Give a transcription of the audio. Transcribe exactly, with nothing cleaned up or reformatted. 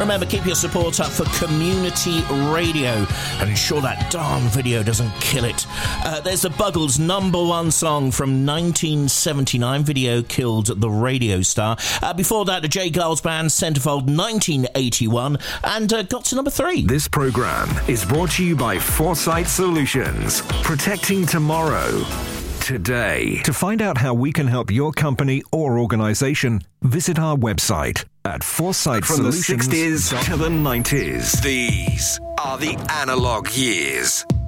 Remember, keep your support up for community radio and ensure that darn video doesn't kill it. Uh, there's the Buggles' number one song from nineteen seventy-nine. Video killed the radio star. Uh, before that, the J. Giles Band, Centerfold, nineteen eighty-one, and uh, got to number three. This program is brought to you by Foresight Solutions, protecting tomorrow today. To find out how we can help your company or organization, visit our website at foresight solutions. From the sixties to the nineties, these are the analog years.